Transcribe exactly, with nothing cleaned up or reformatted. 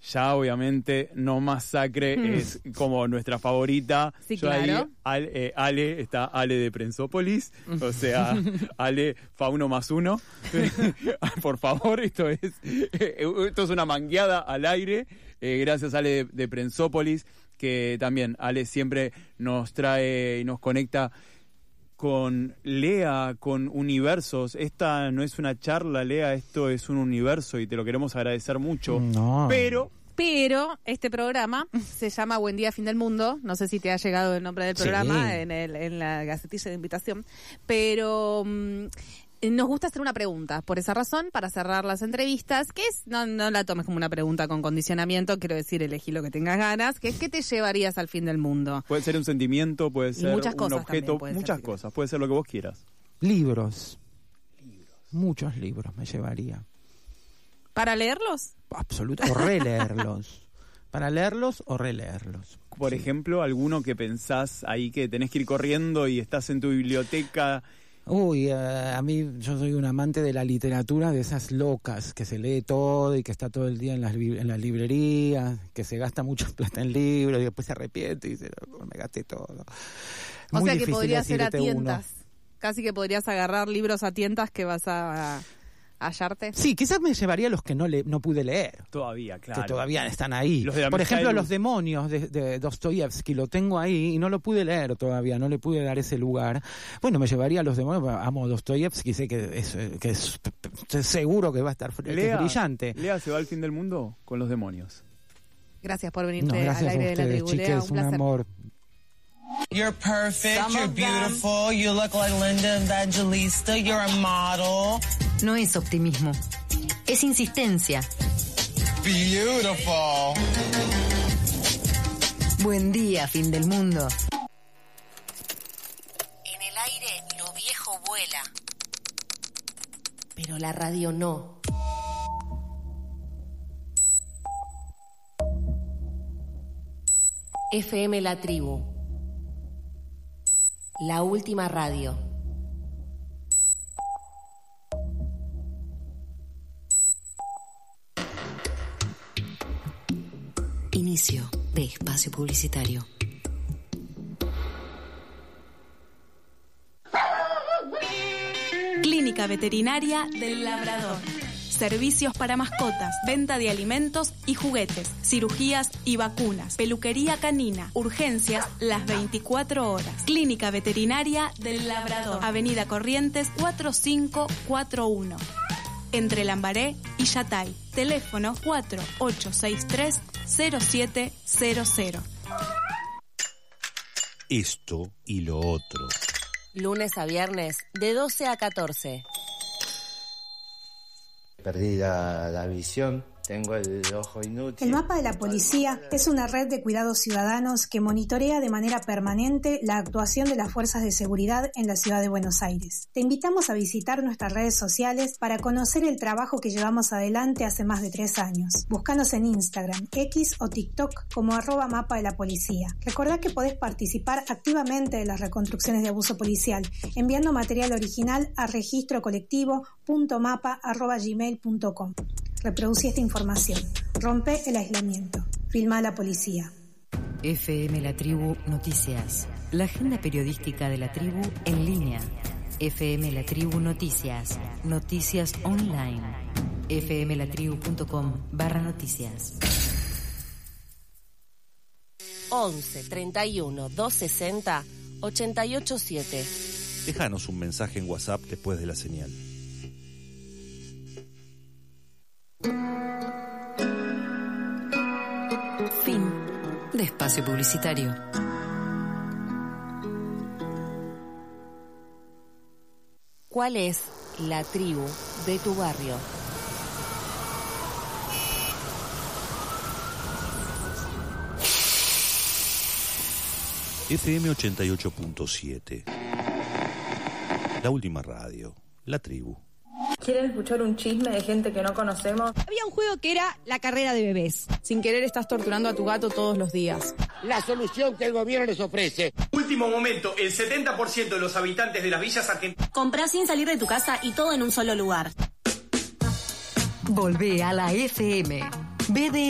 Ya obviamente No Masacre mm. es como nuestra favorita. Sí, Yo claro. ahí, Ale, eh, Ale, está Ale de Prensópolis, o sea, Ale Fauno más uno. Por favor, esto es esto es una mangueada al aire. Eh, gracias Ale de, de Prensópolis, que también Ale siempre nos trae y nos conecta con Lea, con universos. Esta no es una charla, Lea, esto es un universo y te lo queremos agradecer mucho. No. Pero... Pero este programa se llama Buen Día, Fin del Mundo. No sé si te ha llegado el nombre del programa sí. en, el, en la gacetilla de invitación. Pero... Mmm, nos gusta hacer una pregunta, por esa razón, para cerrar las entrevistas, que es, no, no la tomes como una pregunta con condicionamiento, quiero decir, elegí lo que tengas ganas, que es ¿qué te llevarías al fin del mundo? Puede ser un sentimiento, puede ser muchas un cosas objeto, puede muchas ser, cosas, puede ser lo que vos quieras. Libros. Libros. Muchos libros me llevaría. ¿Para leerlos? Absolutamente. O releerlos. Para leerlos o releerlos. Por sí. ejemplo, alguno que pensás ahí que tenés que ir corriendo y estás en tu biblioteca... Uy, uh, a mí yo soy un amante de la literatura, de esas locas, que se lee todo y que está todo el día en las, en las librerías, que se gasta mucha plata en libros y después se arrepiente y dice, no, me gasté todo. O Muy sea que difícil podrías ser a decirte tientas, uno. Casi que podrías agarrar libros a tientas que vas a... a hallarte. Sí, quizás me llevaría los que no le, no pude leer. Todavía, claro. Que todavía están ahí. Los de Por ejemplo, Mijael... Los demonios de, de Dostoyevsky, lo tengo ahí y no lo pude leer todavía, no le pude dar ese lugar. Bueno, me llevaría Los demonios, amo Dostoyevsky, sé que es, que es, es seguro que va a estar que Lea, es brillante. Lea se va al fin del mundo con Los demonios. Gracias por venirte No, gracias al aire a ustedes, de la tribu, Lea, chiques, un un placer. amor. You're perfect, Some you're of them. beautiful, you look like Linda Evangelista, you're a model. No es optimismo, es insistencia. Beautiful. Buen día, fin del mundo. En el aire lo viejo vuela, pero la radio no. F M La Tribu, la última radio. Inicio de espacio publicitario. Clínica Veterinaria del Labrador. Servicios para mascotas, venta de alimentos y juguetes, cirugías y vacunas, peluquería canina, urgencias las veinticuatro horas. Clínica Veterinaria del Labrador, Avenida Corrientes cuatro cinco cuatro uno, entre Lambaré y Yatay. Teléfono cuatro ocho seis tres cero siete cero cero. Esto y lo otro. Lunes a viernes de doce a catorce. Perdí la, la visión, tengo el ojo inútil. El Mapa de la Policía es una red de cuidados ciudadanos que monitorea de manera permanente la actuación de las fuerzas de seguridad en la ciudad de Buenos Aires. Te invitamos a visitar nuestras redes sociales para conocer el trabajo que llevamos adelante hace más de tres años. Búscanos en Instagram, X o TikTok como arroba Mapa de la Policía. Recordá que podés participar activamente de las reconstrucciones de abuso policial enviando material original a registro colectivo punto mapa arroba gmail punto com. Reproducí esta información. Rompe el aislamiento. Filma a la policía. F M La Tribu Noticias. La agenda periodística de la tribu en línea. F M La Tribu Noticias. Noticias online. fmlatribu punto com barra noticias. once treinta y uno doscientos sesenta ochenta y ocho siete. Déjanos un mensaje en WhatsApp después de la señal. Fin de espacio publicitario. ¿Cuál es la tribu de tu barrio? F M ochenta y ocho punto siete. La última radio, la tribu. ¿Quieren escuchar un chisme de gente que no conocemos? Había un juego que era la carrera de bebés. Sin querer estás torturando a tu gato todos los días. La solución que el gobierno les ofrece. Último momento, el setenta por ciento de los habitantes de las villas argentinas... Comprá sin salir de tu casa y todo en un solo lugar. Volvé a la F M. B D